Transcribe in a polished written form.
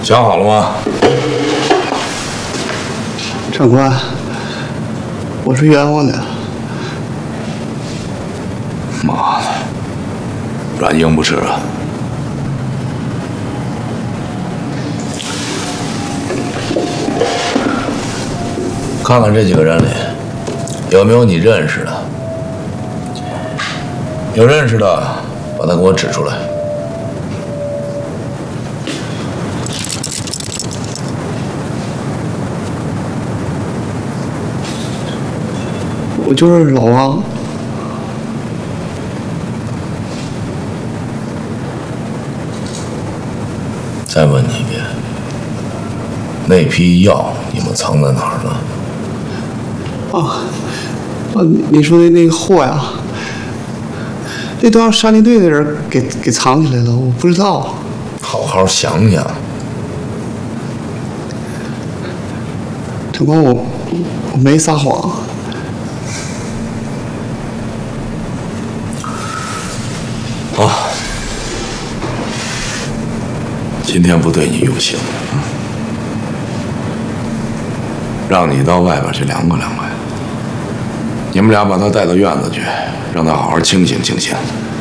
想好了吗？ 长官，我是冤枉的。 妈的，软硬不吃啊！看看这几个人里，有没有你认识的？有认识的，把他给我指出来。 我就是老王。 再问你一遍，那批药你们藏在哪儿呢？ 你说的那个货呀，那都让山林队的人给藏起来了，我不知道。 好好想想。 长官，我没撒谎。 好，今天不对你用刑，让你到外边去凉快凉快。你们俩把他带到院子去，让他好好清醒清醒。